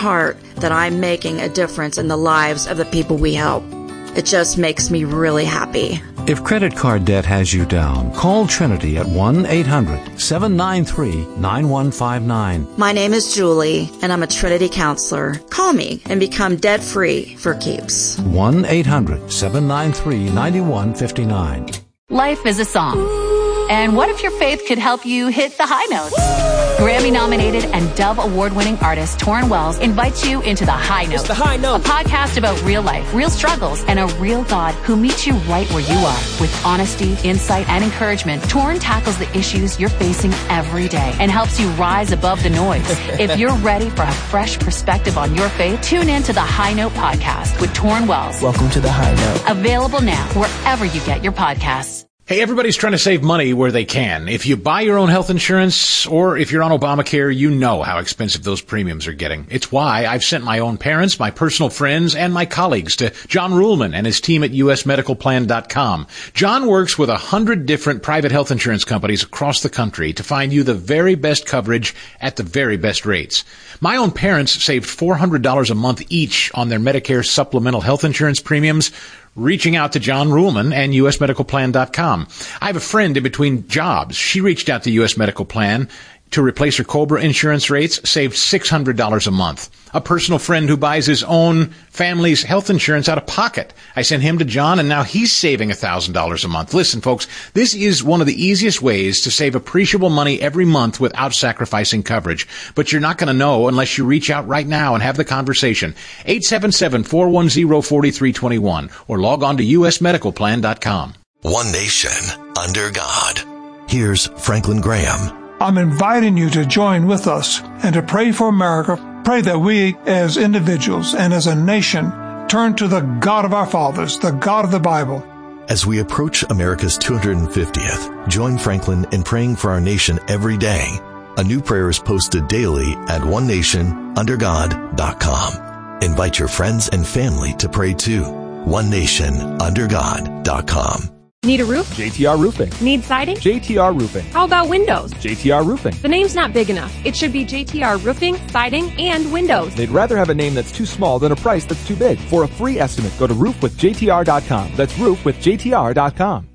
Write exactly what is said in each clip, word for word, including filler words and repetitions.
heart that I'm making a difference in the lives of the people we help. It just makes me really happy. If credit card debt has you down, call Trinity at one eight hundred seven nine three nine one five nine. My name is Julie, and I'm a Trinity counselor. Call me and become debt-free for keeps. one eight hundred seven nine three nine one five nine. Life is a song. And what if your faith could help you hit the high notes? Grammy-nominated and Dove Award-winning artist Torrin Wells invites you into The High Note. It's The High Note. A podcast about real life, real struggles, and a real God who meets you right where you are. With honesty, insight, and encouragement, Torrin tackles the issues you're facing every day and helps you rise above the noise. If you're ready for a fresh perspective on your faith, tune in to The High Note podcast with Torrin Wells. Welcome to The High Note. Available now wherever you get your podcasts. Hey, everybody's trying to save money where they can. If you buy your own health insurance or if you're on Obamacare, you know how expensive those premiums are getting. It's why I've sent my own parents, my personal friends, and my colleagues to John Ruhlman and his team at U S medical plan dot com. John works with a hundred different private health insurance companies across the country to find you the very best coverage at the very best rates. My own parents saved four hundred dollars a month each on their Medicare supplemental health insurance premiums, reaching out to John Ruhlman and U S medical plan dot com. I have a friend in between jobs. She reached out to U S Medical Plan to replace her COBRA insurance rates, saved six hundred dollars a month. A personal friend who buys his own family's health insurance out of pocket. I sent him to John, and now he's saving one thousand dollars a month. Listen, folks, this is one of the easiest ways to save appreciable money every month without sacrificing coverage. But you're not going to know unless you reach out right now and have the conversation. eight seven seven, four one zero, four three two one or log on to U S medical plan dot com. One nation under God. Here's Franklin Graham. I'm inviting you to join with us and to pray for America. Pray that we as individuals and as a nation turn to the God of our fathers, the God of the Bible. As we approach America's two hundred fiftieth, join Franklin in praying for our nation every day. A new prayer is posted daily at one nation under god dot com. Invite your friends and family to pray too. one nation under god dot com. Need a roof? J T R Roofing. Need siding? J T R Roofing. How about windows? J T R Roofing. The name's not big enough. It should be J T R Roofing, Siding, and Windows. They'd rather have a name that's too small than a price that's too big. For a free estimate, go to roof with J T R dot com. That's roof with J T R dot com.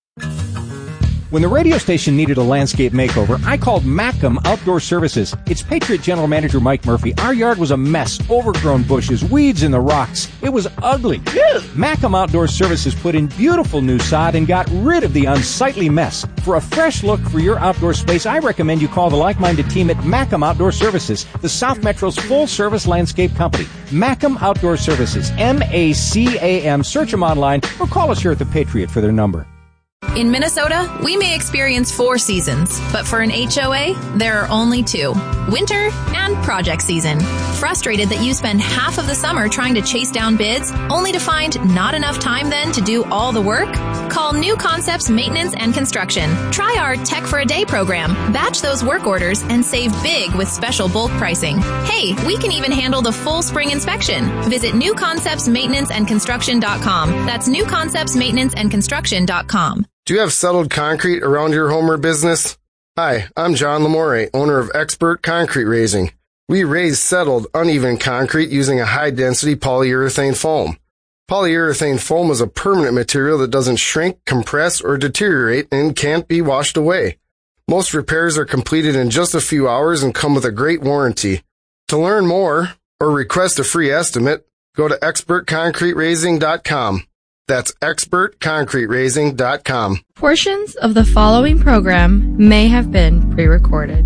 When the radio station needed a landscape makeover, I called Mackem Outdoor Services. It's Patriot General Manager Mike Murphy. Our yard was a mess, overgrown bushes, weeds in the rocks. It was ugly. Mackem Outdoor Services put in beautiful new sod and got rid of the unsightly mess. For a fresh look for your outdoor space, I recommend you call the like-minded team at Mackem Outdoor Services, the South Metro's full-service landscape company. Mackem Outdoor Services, M A C A M. Search them online or call us here at the Patriot for their number. In Minnesota, we may experience four seasons, but for an H O A, there are only two: winter and project season. Frustrated that you spend half of the summer trying to chase down bids, only to find not enough time then to do all the work? Call New Concepts Maintenance and Construction. Try our Tech for a Day program. Batch those work orders and save big with special bulk pricing. Hey, we can even handle the full spring inspection. Visit new concepts maintenance and construction dot com. That's new concepts maintenance and construction dot com. Do you have settled concrete around your home or business? Hi, I'm John Lamore, owner of Expert Concrete Raising. We raise settled, uneven concrete using a high-density polyurethane foam. Polyurethane foam is a permanent material that doesn't shrink, compress, or deteriorate and can't be washed away. Most repairs are completed in just a few hours and come with a great warranty. To learn more or request a free estimate, go to expert concrete raising dot com. That's expert concrete raising dot com. Portions of the following program may have been pre-recorded.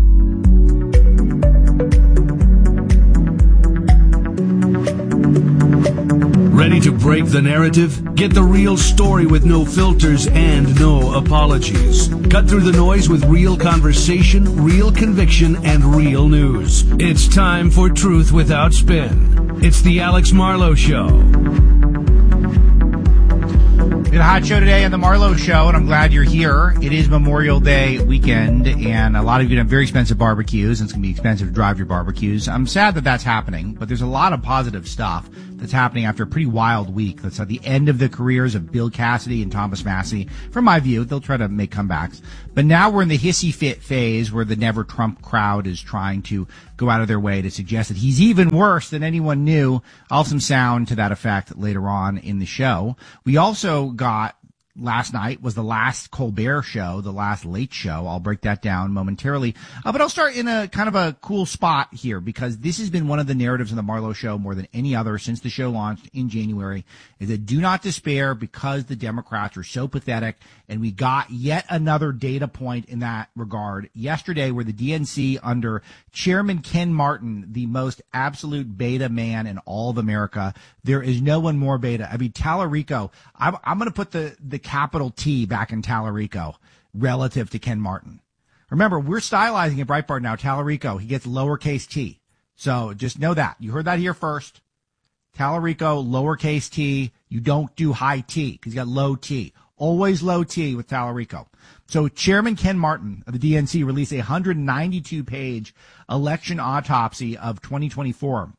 Ready to break the narrative? Get the real story with no filters and no apologies. Cut through the noise with real conversation, real conviction, and real news. It's time for Truth Without Spin. It's the Alex Marlowe Show. We had a hot show today on the Marlowe Show, and I'm glad you're here. It is Memorial Day weekend, and a lot of you have very expensive barbecues, and it's going to be expensive to drive your barbecues. I'm sad that that's happening, but there's a lot of positive stuff. that's happening after a pretty wild week. That's at the end of the careers of Bill Cassidy and Thomas Massie. From my view, they'll try to make comebacks. But now we're in the hissy fit phase where the Never Trump crowd is trying to go out of their way to suggest that he's even worse than anyone knew. I'll have some sound to that effect later on in the show. We also got last night was the last Colbert show, the last Late Show. I'll break that down momentarily. Uh, but I'll start in a kind of a cool spot here because this has been one of the narratives in the Marlowe Show more than any other since the show launched in January, is that do not despair because the Democrats are so pathetic. And we got yet another data point in that regard yesterday where the D N C under Chairman Ken Martin, the most absolute beta man in all of America, there is no one more beta. I mean, Tallarico, I'm, I'm going to put the, the capital T back in Tallarico relative to Ken Martin. Remember, we're stylizing at Breitbart now. Tallarico, he gets lowercase t. So just know that. You heard that here first. Tallarico, lowercase t. You don't do high T because you got low T. Always low T with Tallarico. So Chairman Ken Martin of the D N C released a one hundred ninety-two page election autopsy of twenty twenty-four.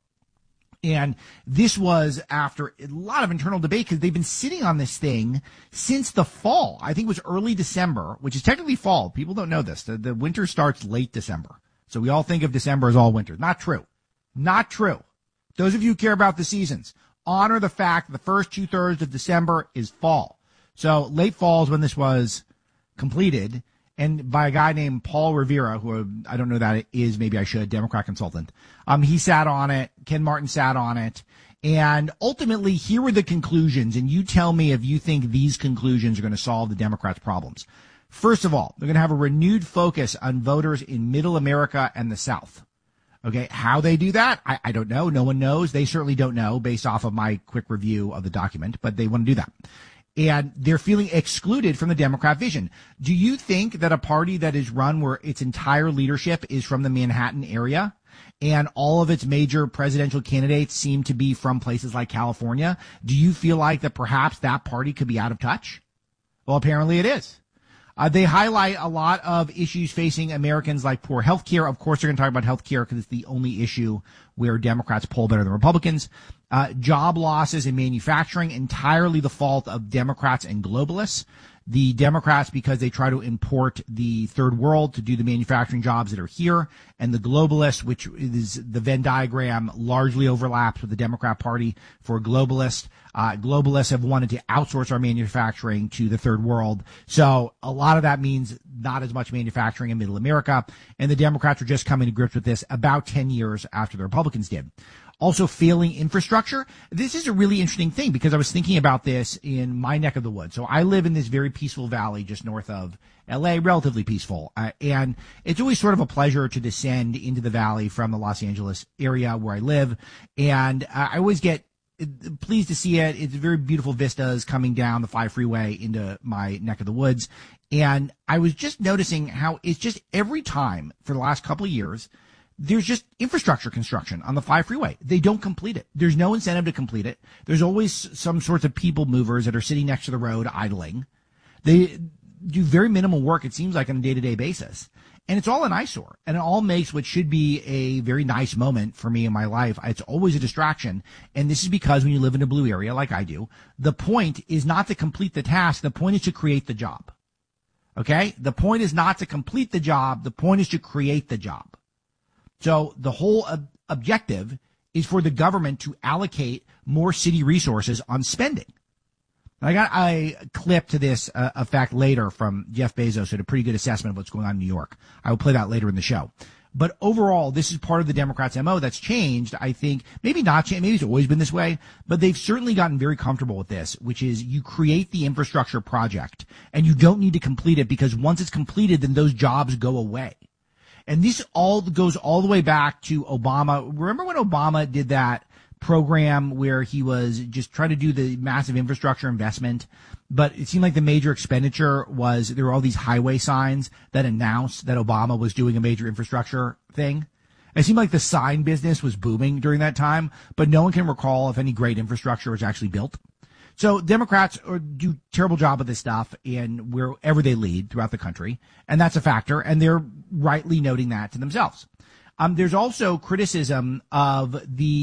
And this was after a lot of internal debate because they've been sitting on this thing since the fall. I think it was early December, which is technically fall. People don't know this. The, the winter starts late December. So we all think of December as all winter. Not true. Not true. Those of you who care about the seasons, honor the fact that the first two thirds of December is fall. So late fall is when this was completed, and by a guy named Paul Rivera, who I don't know who that is, maybe I should, Democrat consultant. Um, he sat on it. Ken Martin sat on it. And ultimately, here were the conclusions, and you tell me if you think these conclusions are going to solve the Democrats' problems. First of all, they're going to have a renewed focus on voters in Middle America and the South. Okay, how they do that, I, I don't know. No one knows. They certainly don't know based off of my quick review of the document, but they want to do that. And they're feeling excluded from the Democrat vision. Do you think that a party that is run where its entire leadership is from the Manhattan area and all of its major presidential candidates seem to be from places like California, do you feel like that perhaps that party could be out of touch? Well, apparently it is. Uh, they highlight a lot of issues facing Americans like poor health care. Of course, they're going to talk about health care because it's the only issue where Democrats poll better than Republicans. Uh, job losses in manufacturing, entirely the fault of Democrats and globalists. The Democrats, because they try to import the third world to do the manufacturing jobs that are here, and the globalists, which is the Venn diagram, largely overlaps with the Democrat Party for globalists. Uh, globalists have wanted to outsource our manufacturing to the third world. So a lot of that means not as much manufacturing in Middle America. And the Democrats are just coming to grips with this about ten years after the Republicans did. Also failing infrastructure. This is a really interesting thing because I was thinking about this in my neck of the woods. So I live in this very peaceful valley just north of L A, relatively peaceful. Uh, and it's always sort of a pleasure to descend into the valley from the Los Angeles area where I live. And uh, I always get pleased to see it. It's very beautiful vistas coming down the five freeway into my neck of the woods. And I was just noticing how it's just every time for the last couple of years, there's just infrastructure construction on the five freeway. They don't complete it. There's no incentive to complete it. There's always some sorts of people movers that are sitting next to the road idling. They do very minimal work, it seems like, on a day-to-day basis. And it's all an eyesore. And it all makes what should be a very nice moment for me in my life. It's always a distraction. And this is because when you live in a blue area like I do, the point is not to complete the task. The point is to create the job. Okay? The point is not to complete the job. The point is to create the job. So the whole ob- objective is for the government to allocate more city resources on spending. I got a clip to this uh, effect later from Jeff Bezos, who had a pretty good assessment of what's going on in New York. I will play that later in the show. But overall, this is part of the Democrats' M O that's changed. I think maybe not changed. Maybe it's always been this way, but they've certainly gotten very comfortable with this, which is you create the infrastructure project and you don't need to complete it because once it's completed, then those jobs go away. And this all goes all the way back to Obama. Remember when Obama did that program where he was just trying to do the massive infrastructure investment, but it seemed like the major expenditure was there were all these highway signs that announced that Obama was doing a major infrastructure thing. It seemed like the sign business was booming during that time, but no one can recall if any great infrastructure was actually built. So Democrats do a terrible job of this stuff in wherever they lead throughout the country, and that's a factor, and they're rightly noting that to themselves. Um, there's also criticism of the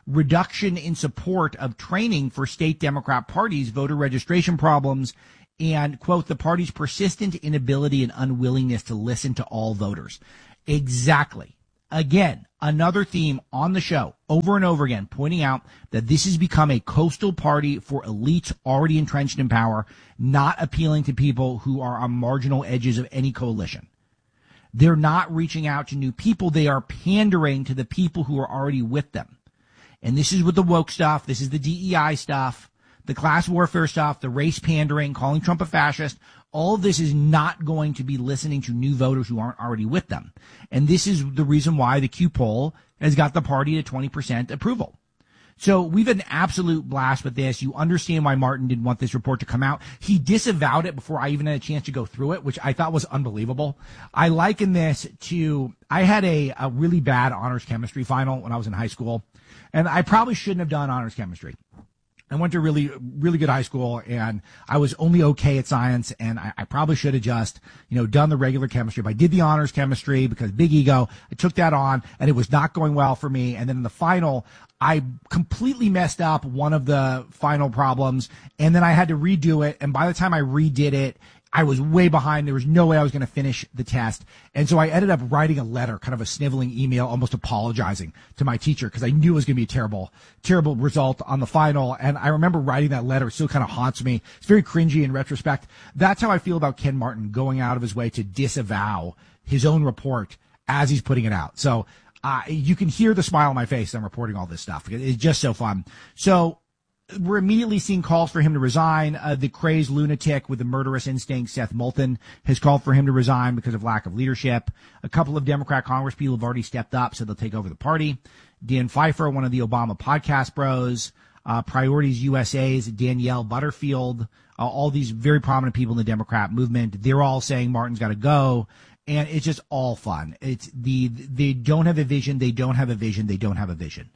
reduction in support of training for state Democrat parties, voter registration problems, and, quote, the party's persistent inability and unwillingness to listen to all voters. Exactly. Again, another theme on the show over and over again, pointing out that this has become a coastal party for elites already entrenched in power, not appealing to people who are on marginal edges of any coalition. They're not reaching out to new people. They are pandering to the people who are already with them. And this is with the woke stuff. This is the D E I stuff, the class warfare stuff, the race pandering, calling Trump a fascist. All of this is not going to be listening to new voters who aren't already with them. And this is the reason why the Q poll has got the party at twenty percent approval. So we've had an absolute blast with this. You understand why Martin didn't want this report to come out. He disavowed it before I even had a chance to go through it, which I thought was unbelievable. I liken this to, I had a, a really bad honors chemistry final when I was in high school, and I probably shouldn't have done honors chemistry. I went to a really, really good high school, and I was only okay at science, and I, I probably should have just, you know, done the regular chemistry. But I did the honors chemistry because big ego. I took that on, and it was not going well for me. And then in the final, I completely messed up one of the final problems, and then I had to redo it. And by the time I redid it, I was way behind. There was no way I was going to finish the test. And so I ended up writing a letter, kind of a sniveling email, almost apologizing to my teacher because I knew it was going to be a terrible, terrible result on the final. And I remember writing that letter. It still kind of haunts me. It's very cringy in retrospect. That's how I feel about Ken Martin going out of his way to disavow his own report as he's putting it out. So uh, you can hear the smile on my face as I'm reporting all this stuff. It's just so fun. So we're immediately seeing calls for him to resign. Uh, the crazed lunatic with the murderous instinct, Seth Moulton, has called for him to resign because of lack of leadership. A couple of Democrat congresspeople have already stepped up, so they'll take over the party. Dan Pfeiffer, one of the Obama podcast bros, uh, Priorities U S A's Danielle Butterfield, uh, all these very prominent people in the Democrat movement, they're all saying Martin's got to go. And it's just all fun. It's the, they don't have a vision. They don't have a vision. They don't have a vision.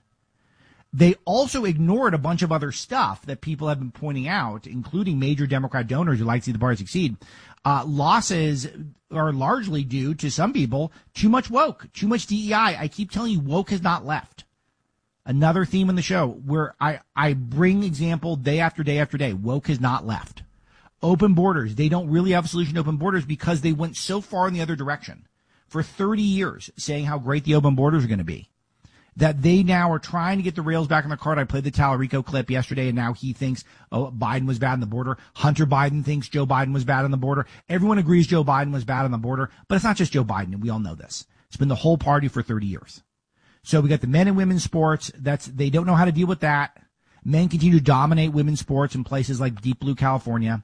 They also ignored a bunch of other stuff that people have been pointing out, including major Democrat donors who like to see the party succeed. Uh, losses are largely due to some people too much woke, too much D E I. I keep telling you, woke has not left. Another theme in the show where I, I bring example day after day after day. Woke has not left. Open borders. They don't really have a solution to open borders because they went so far in the other direction for thirty years saying how great the open borders are going to be, that they now are trying to get the rails back on the cart. I played the Tallarico clip yesterday, and now he thinks, oh, Biden was bad on the border. Hunter Biden thinks Joe Biden was bad on the border. Everyone agrees Joe Biden was bad on the border, but it's not just Joe Biden, and we all know this. It's been the whole party for thirty years. So we got the men and women's sports. That's, they don't know how to deal with that. Men continue to dominate women's sports in places like Deep Blue, California.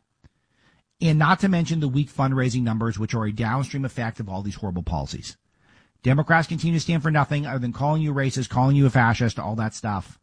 And not to mention the weak fundraising numbers, which are a downstream effect of all these horrible policies. Democrats continue to stand for nothing other than calling you racist, calling you a fascist, all that stuff.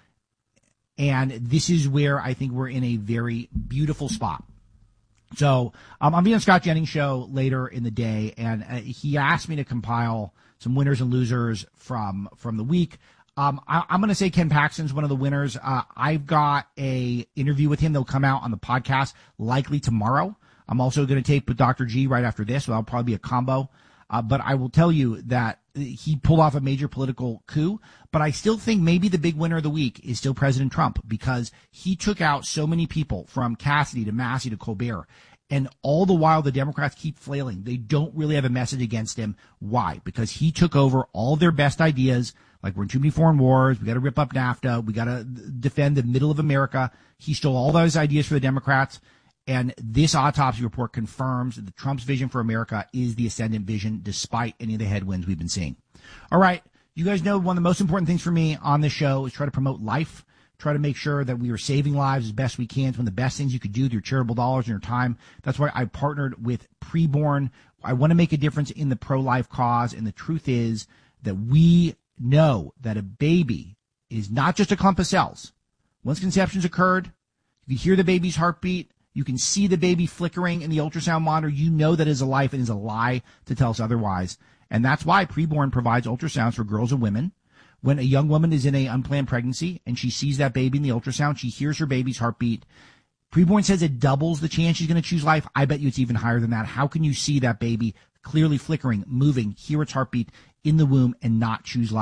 And this is where I think we're in a very beautiful spot. So um, I'm being on Scott Jennings' show later in the day, and uh, he asked me to compile some winners and losers from from the week. Um, I, I'm going to say Ken Paxton's one of the winners. Uh, I've got a interview with him that'll come out on the podcast likely tomorrow. I'm also going to tape with Doctor G right after this, so that'll probably be a combo. Uh, but I will tell you that he pulled off a major political coup. But I still think maybe the big winner of the week is still President Trump, because he took out so many people from Cassidy to Massey to Colbert. And all the while the Democrats keep flailing. They don't really have a message against him. Why? Because he took over all their best ideas, like we're in too many foreign wars, we got to rip up NAFTA, we got to defend the middle of America. He stole all those ideas for the Democrats. And this autopsy report confirms that Trump's vision for America is the ascendant vision, despite any of the headwinds we've been seeing. All right. You guys know one of the most important things for me on this show is try to promote life, try to make sure that we are saving lives as best we can. It's one of the best things you could do with your charitable dollars and your time. That's why I partnered with Preborn. I want to make a difference in the pro-life cause. And the truth is that we know that a baby is not just a clump of cells. Once conception's occurred, you hear the baby's heartbeat, you can see the baby flickering in the ultrasound monitor. You know that is a life and is a lie to tell us otherwise. And that's why Preborn provides ultrasounds for girls and women. When a young woman is in an unplanned pregnancy and she sees that baby in the ultrasound, she hears her baby's heartbeat. Preborn says it doubles the chance she's going to choose life. I bet you it's even higher than that. How can you see that baby clearly flickering, moving, hear its heartbeat in the womb and not choose life?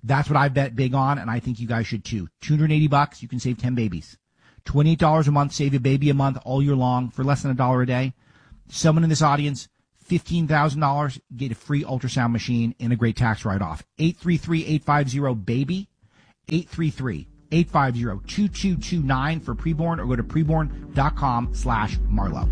That's what I bet big on, and I think you guys should too. two hundred eighty bucks, you can save ten babies. twenty-eight dollars a month, save a baby a month all year long for less than a dollar a day. Someone in this audience, fifteen thousand dollars, get a free ultrasound machine and a great tax write-off. eight three three, eight five zero, BABY, eight three three, eight five zero, two two two nine for preborn, or go to preborn.com slash Marlowe.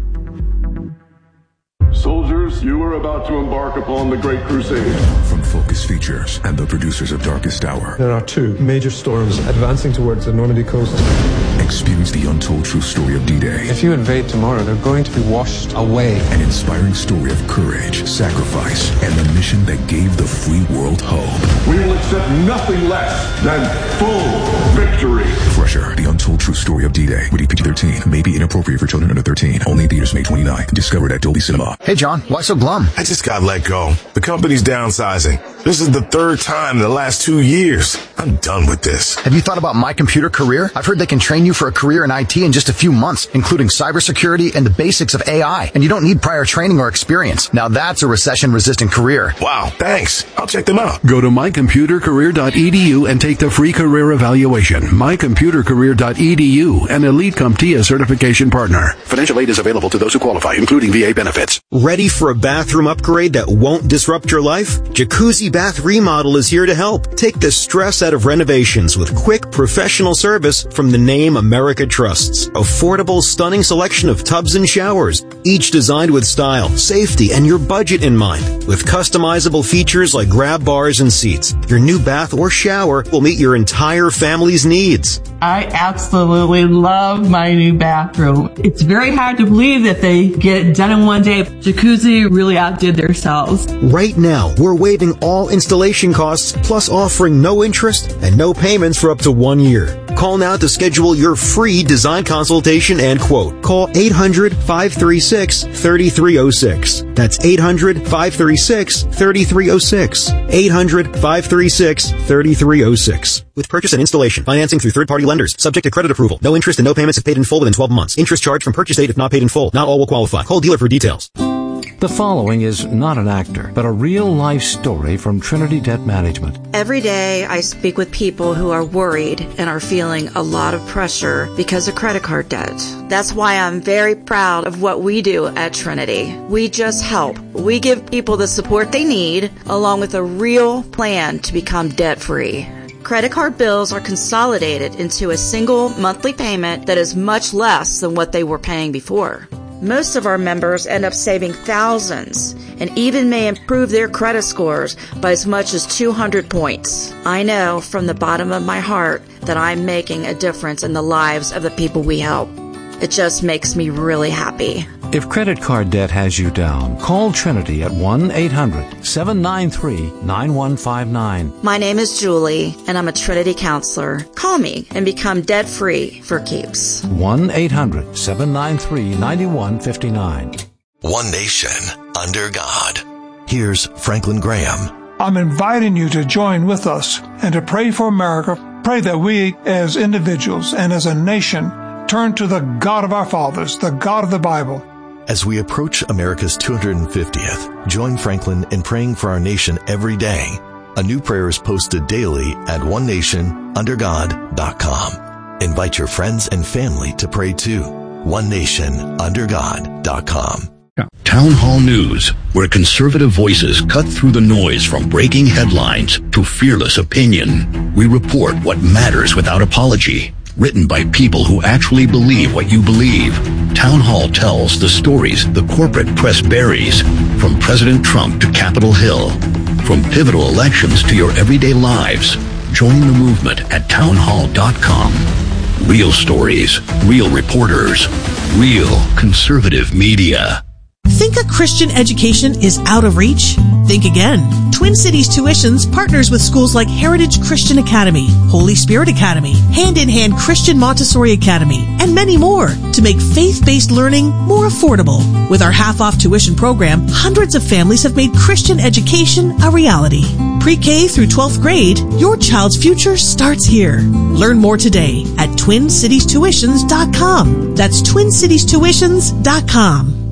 Soldiers, you are about to embark upon the Great Crusade. From Focus Features and the producers of Darkest Hour. There are two major storms advancing towards the Normandy coast. Experience the untold true story of D-Day. If you invade tomorrow, they're going to be washed away. An inspiring story of courage, sacrifice, and the mission that gave the free world hope. We will accept nothing less than full victory. Crusher, the untold true story of D-Day. Rated P G thirteen. May be inappropriate for children under thirteen. Only in theaters May twenty-ninth. Discovered at Dolby Cinema. Hey, John, why so glum? I just got let go. The company's downsizing. This is the third time in the last two years. I'm done with this. Have you thought about My Computer Career? I've heard they can train you for a career in I T in just a few months, including cybersecurity and the basics of A I. And you don't need prior training or experience. Now that's a recession-resistant career. Wow, thanks. I'll check them out. Go to my computer career dot e d u and take the free career evaluation. my computer career dot e d u, an Elite CompTIA certification partner. Financial aid is available to those who qualify, including V A benefits. Ready for a bathroom upgrade that won't disrupt your life? Jacuzzi Bath Remodel is here to help. Take the stress out of renovations with quick, professional service from the name America trusts. Affordable, stunning selection of tubs and showers, each designed with style, safety, and your budget in mind. With customizable features like grab bars and seats, your new bath or shower will meet your entire family's needs. I absolutely love my new bathroom. It's very hard to believe that they get it done in one day. Jacuzzi really outdid themselves. Right now, we're waiving all installation costs, plus offering no interest and no payments for up to one year. Call now to schedule your free design consultation and quote. Call eight hundred, five three six, three three zero six. That's eight hundred, five three six, three three zero six. eight hundred, five three six, three three zero six. With purchase and installation, financing through third-party lenders, subject to credit approval. No interest and no payments if paid in full within twelve months. Interest charged from purchase date if not paid in full. Not all will qualify. Call dealer for details. The following is not an actor, but a real-life story from Trinity Debt Management. Every day I speak with people who are worried and are feeling a lot of pressure because of credit card debt. That's why I'm very proud of what we do at Trinity. We just help. We give people the support they need, along with a real plan to become debt-free. Credit card bills are consolidated into a single monthly payment that is much less than what they were paying before. Most of our members end up saving thousands and even may improve their credit scores by as much as two hundred points. I know from the bottom of my heart that I'm making a difference in the lives of the people we help. It just makes me really happy. If credit card debt has you down, call Trinity at one eight hundred, seven nine three, nine one five nine. My name is Julie, and I'm a Trinity counselor. Call me and become debt-free for keeps. one eight hundred, seven nine three, nine one five nine. One nation under God. Here's Franklin Graham. I'm inviting you to join with us and to pray for America. Pray that we as individuals and as a nation turn to the God of our fathers, the God of the Bible. As we approach America's two hundred fiftieth, join Franklin in praying for our nation every day. A new prayer is posted daily at one nation under god dot com. Invite your friends and family to pray too. one nation under god dot com. Town Hall News, where conservative voices cut through the noise from breaking headlines to fearless opinion. We report what matters without apology. Written by people who actually believe what you believe. Town Hall tells the stories the corporate press buries, from President Trump to Capitol Hill, from pivotal elections to your everyday lives. Join the movement at town hall dot com. Real stories, real reporters, real conservative media. Think a Christian education is out of reach? Think again. Twin Cities Tuitions partners with schools like Heritage Christian Academy, Holy Spirit Academy, Hand in Hand Christian Montessori Academy, and many more to make faith-based learning more affordable. With our half-off tuition program, hundreds of families have made Christian education a reality. Pre-K through twelfth grade, your child's future starts here. Learn more today at twin cities tuitions dot com. That's twin cities tuitions dot com.